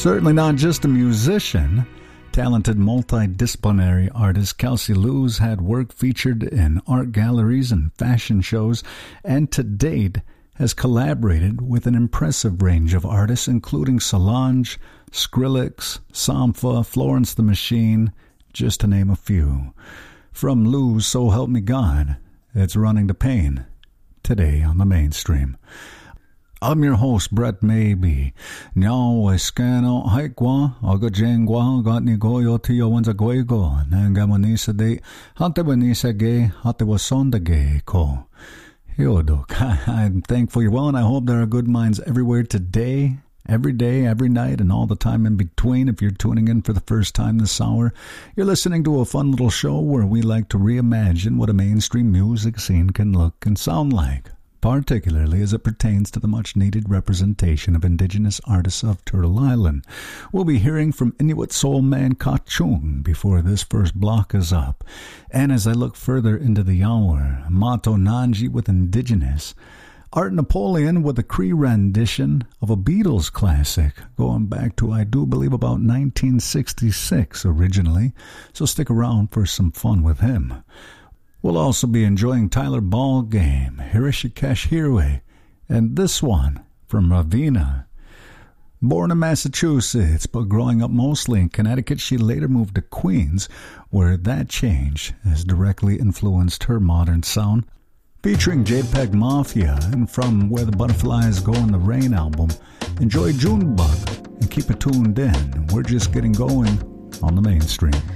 Certainly not just a musician. Talented multidisciplinary artist Kelsey Lewis had work featured in art galleries and fashion shows, and to date has collaborated with an impressive range of artists, including Solange, Skrillex, Sampha, Florence the Machine, just to name a few. From Lewis, So Help Me God, it's Running to Pain, today on the Mainstream. I'm your host, Brett Maybe. Now, Escano, Haikwa, Agajengwa, Gatni Goyo, Tio Wanza Guego, Nangamonisa de Hantewanisa Gay, Hatewasonda Gay, Ko. Hiodok, I'm thankful you're well, and I hope there are good minds everywhere today, every day, every night, and all the time in between. If you're tuning in for the first time this hour, you're listening to a fun little show where we like to reimagine what a mainstream music scene can look and sound like, particularly as it pertains to the much-needed representation of indigenous artists of Turtle Island. We'll be hearing from Inuit soul man Ka Chung before this first block is up. And as I look further into the hour, Mato Nanji with Indigenous, Art Napoleon with a Cree rendition of a Beatles classic, going back to, I do believe, about 1966 originally, so stick around for some fun with him. We'll also be enjoying Tyler Ballgame, Hirishikesh Hirwe, and this one from Ravina. Born in Massachusetts, but growing up mostly in Connecticut, she later moved to Queens, where that change has directly influenced her modern sound. Featuring JPEG Mafia, and from Where the Butterflies Go in the Rain album, enjoy Junebug and keep it tuned in. We're just getting going on the Mainstream.